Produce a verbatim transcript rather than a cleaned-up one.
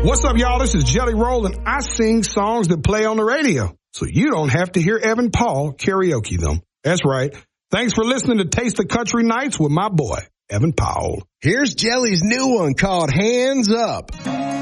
What's up, y'all? This is Jelly Roll, and I sing songs that play on the radio, so you don't have to hear Evan Paul karaoke them. That's right. Thanks for listening to Taste of Country Nights with my boy, Evan Powell. Here's Jelly's new one called Hands Up.